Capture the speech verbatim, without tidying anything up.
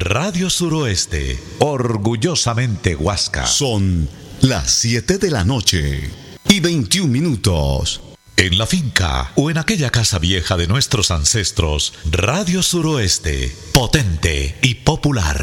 Radio Suroeste, orgullosamente Huasca. Son las siete de la noche y veintiún minutos. En la finca o en aquella casa vieja de nuestros ancestros, Radio Suroeste, potente y popular.